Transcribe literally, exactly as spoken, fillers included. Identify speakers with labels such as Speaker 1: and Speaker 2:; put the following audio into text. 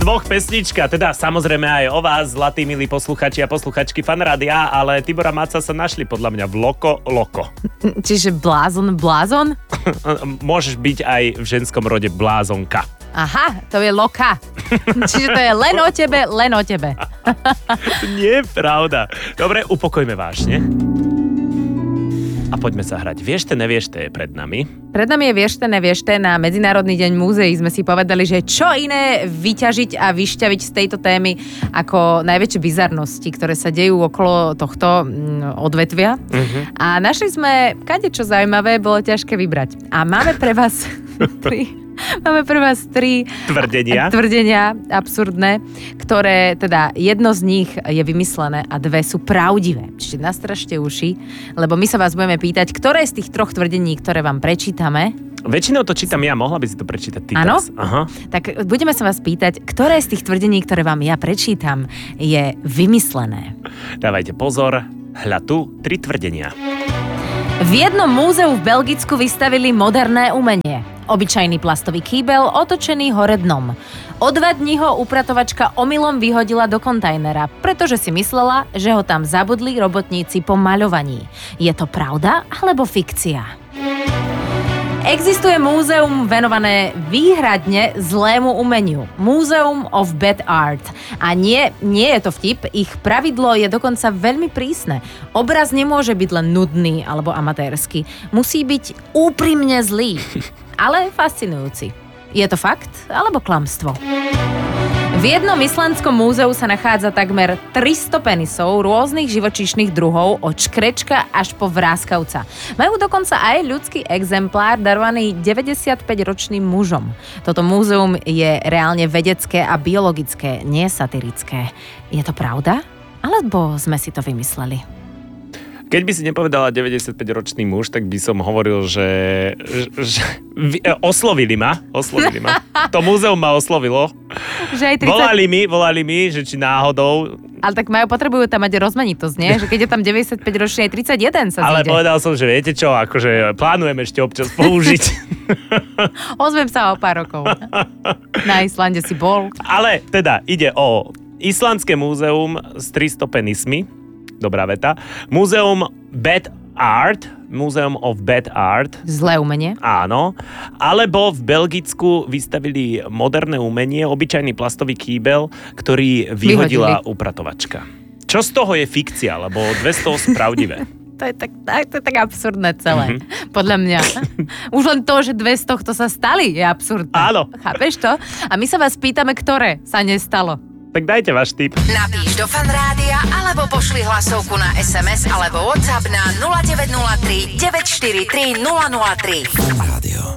Speaker 1: dvoch pesnička, teda samozrejme aj o vás, zlatí milí posluchači a posluchačky Fanrádia, ale Tibora Maca sa našli podľa mňa v Loko Loko.
Speaker 2: Čiže blázon, blázon?
Speaker 1: Môžeš byť aj v ženskom rode blázonka.
Speaker 2: Aha, to je Loka. Čiže to je len o tebe, len o tebe.
Speaker 1: Nie je pravda. Dobre, upokojme vážne. A poďme sa hrať. Viešte, neviešte je pred nami.
Speaker 2: Pred nami je Viešte, neviešte. Na Medzinárodný deň múzeí sme si povedali, že čo iné vyťažiť a vyšťaviť z tejto témy ako najväčšie bizarnosti, ktoré sa dejú okolo tohto odvetvia. Uh-huh. A našli sme kadečo zaujímavé, bolo ťažké vybrať. A máme pre vás tri... Máme pre vás tri
Speaker 1: tvrdenia.
Speaker 2: tvrdenia absurdné, ktoré teda jedno z nich je vymyslené a dve sú pravdivé. Čiže nastražte uši, lebo my sa vás budeme pýtať, ktoré z tých troch tvrdení, ktoré vám prečítame.
Speaker 1: Väčšinou to čítam ja, mohla by si to prečítať ty
Speaker 2: teraz.
Speaker 1: Áno? Aha.
Speaker 2: Tak budeme sa vás pýtať, ktoré z tých tvrdení, ktoré vám ja prečítam, je vymyslené.
Speaker 1: Dávajte pozor, hľa tu tri tvrdenia.
Speaker 2: V jednom múzeu v Belgicku vystavili moderné umenie. Obyčajný plastový kýbel otočený hore dnom. O dva dní ho upratovačka omylom vyhodila do kontajnera, pretože si myslela, že ho tam zabudli robotníci po maľovaní. Je to pravda alebo fikcia? Existuje múzeum venované výhradne zlému umeniu. Museum of Bad Art. A nie, nie je to vtip, ich pravidlo je dokonca veľmi prísne. Obraz nemôže byť len nudný alebo amatérsky. Musí byť úprimne zlý, ale fascinujúci. Je to fakt alebo klamstvo? V jednom islandskom múzeu sa nachádza takmer tristo penisov rôznych živočíšnych druhov od škrečka až po vráskavca. Majú dokonca aj ľudský exemplár darovaný deväťdesiatpäťročným mužom. Toto múzeum je reálne vedecké a biologické, nie satirické. Je to pravda? Alebo sme si to vymysleli?
Speaker 1: Keď by si nepovedala deväťdesiatpäťročný muž, tak by som hovoril, že, že, že oslovili ma, oslovili ma. To múzeum ma oslovilo.
Speaker 2: Že aj tridsať...
Speaker 1: Volali mi, volali mi, že či náhodou.
Speaker 2: Ale tak majú, potrebujú tam mať rozmanitosť, nie? Že keď je tam deväťdesiatpäťročný, aj tridsaťjeden sa zíde.
Speaker 1: Ale povedal som, že viete čo, akože plánujem ešte občas použiť.
Speaker 2: Ozvem sa o pár rokov. Na Islande si bol.
Speaker 1: Ale teda ide o islandské múzeum s tristo penismi. Dobrá veta. Múzeum Bad Art, Museum of Bad Art.
Speaker 2: Zlé umenie.
Speaker 1: Áno. Alebo v Belgicku vystavili moderné umenie, obyčajný plastový kýbel, ktorý vyhodila Vyhodili. upratovačka. Čo z toho je fikcia, lebo dve z toho sú pravdivé.
Speaker 2: To je tak, to je tak absurdné celé, mm-hmm. podľa mňa. Už len to, že dve z tohto sa stali, je absurdné.
Speaker 1: Áno.
Speaker 2: Chápeš to? A my sa vás pýtame, ktoré sa nestalo.
Speaker 1: Tak dajte váš tip.
Speaker 3: Napíš do Fanrádia alebo pošli hlasovku na es em es alebo WhatsApp na nula deväť nula tri deväť štyri tri nula nula tri. Fanrádio.